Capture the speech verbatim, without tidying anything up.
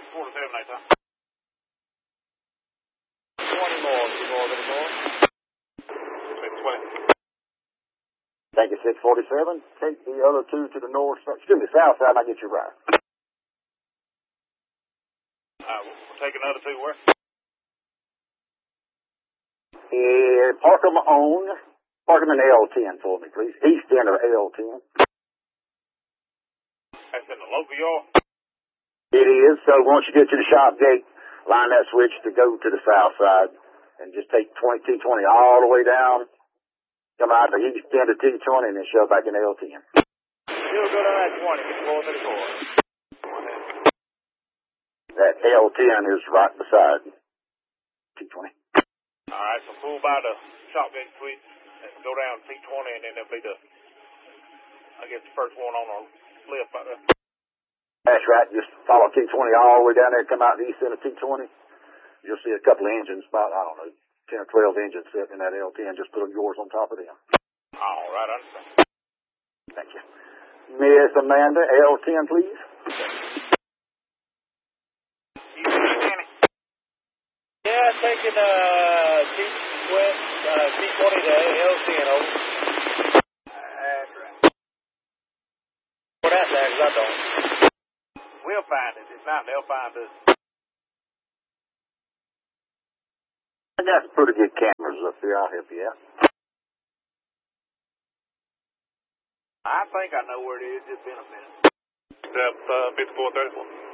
forty-seven, night time. twenty more, two more, any more? six twenty. Thank you, six forty-seven. Take the other two to the north, excuse me, south side, and I'll get you right. Uh, we'll take another two where? Uh, park them on, park them in L ten for me, please. East end of L ten. That's in the local yard? It is, so once you get to the shop gate, line that switch to go to the south side, and just take twenty-two twenty all the way down, come out the east end of T twenty, and then shove back in L ten. Still go down that twenty, get four thirty-four. That L ten is right beside T twenty. All right, so pull by the shop gate switch and go down T twenty, and then there'll be the, I guess, the first one on the left right there. That's right. Just follow T twenty all the way down there, come out the east end of T twenty. You'll see a couple of engines, about, I don't know, ten or twelve engines sitting in that L ten. Just put yours on top of them. All right, I understand. Thank you. Miss Amanda, L ten, please. Yeah, taking uh, T West, uh, T twenty to L ten, over. That's right. What that's at, 'cause I don't. We'll find it. If not, they'll find us. I got some pretty good cameras up here. I'll help you out. I think I know where it is. It's been a minute. That's uh, fifty-four thirty-four.